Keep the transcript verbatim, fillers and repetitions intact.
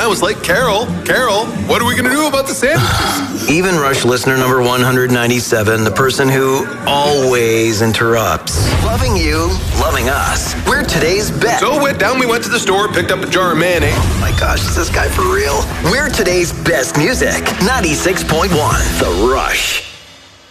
now is like, Carol, Carol, what are we going to do about the sandwiches? Even Rush listener number one hundred ninety-seven, the person who always interrupts. Loving you, loving us. We're today's best. So went down, we went to the store, picked up a jar of mayonnaise. Oh my gosh, is this guy for real? We're today's best music. ninety-six point one, The Rush.